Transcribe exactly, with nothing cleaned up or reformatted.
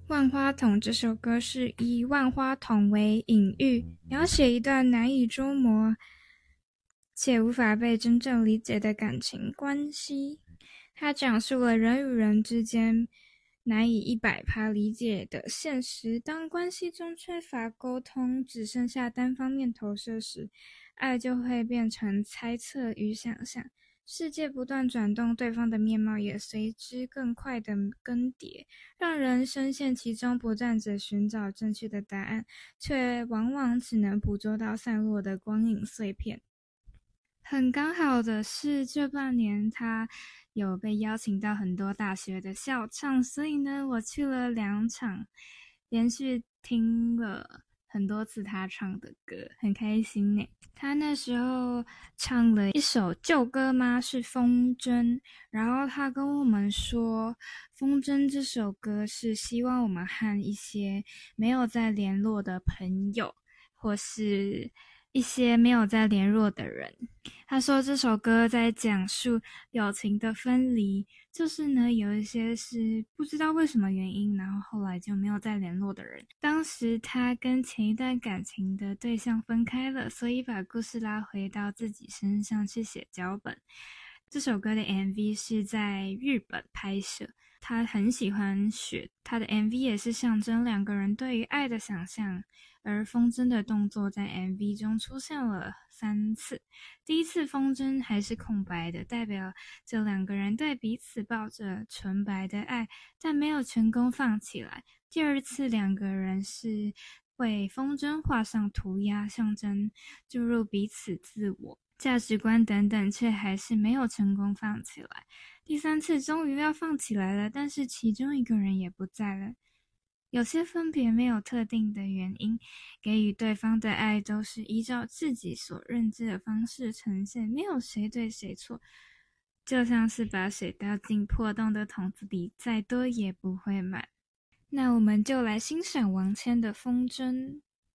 万花筒这首歌是以万花筒为隐喻，描写一段难以捉摸且无法被真正理解的感情关系。它讲述了人与人之间难以一百趴理解的现实，当关系中缺乏沟通，只剩下单方面投射时，爱就会变成猜测与想象。世界不断转动，对方的面貌也随之更快的更迭，让人深陷其中，不断着寻找正确的答案，却往往只能捕捉到散落的光影碎片。很刚好的是，这半年他有被邀请到很多大学的校唱，所以呢，我去了两场，连续听了很多次他唱的歌，很开心呢。他那时候唱了一首旧歌吗？是风筝。然后他跟我们说，风筝这首歌是希望我们和一些没有再联络的朋友，或是一些没有再联络的人。他说这首歌在讲述友情的分离，就是呢有一些是不知道为什么原因，然后后来就没有再联络的人。当时他跟前一段感情的对象分开了，所以把故事拉回到自己身上去写脚本。这首歌的 M V 是在日本拍摄，他很喜欢雪，他的 M V 也是象征两个人对于爱的想象，而风筝的动作在 M V 中出现了三次。第一次风筝还是空白的，代表这两个人对彼此抱着纯白的爱，但没有成功放起来。第二次两个人是为风筝画上涂鸦，象征注入彼此自我价值观等等，却还是没有成功放起来。第三次终于要放起来了，但是其中一个人也不在了。有些分别没有特定的原因，给予对方的爱都是依照自己所认知的方式呈现，没有谁对谁错，就像是把水倒进破洞的桶子里，再多也不会满。那我们就来欣赏王谦的《风筝》。